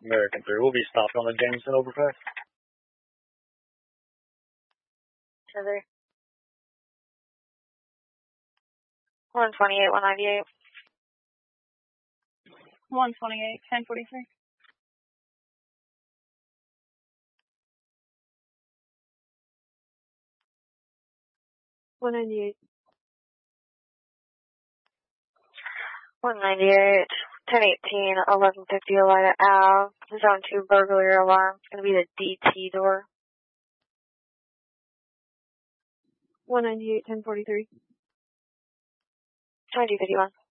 American 3, we'll be stopping on the Jameson overpass. Heather. 128, 198. 128, 1043. $198. 198, 1018, 1150 Elida Ave. Zone 2 burglary alarm. It's going to be the DT door. 198, 1043. 2251.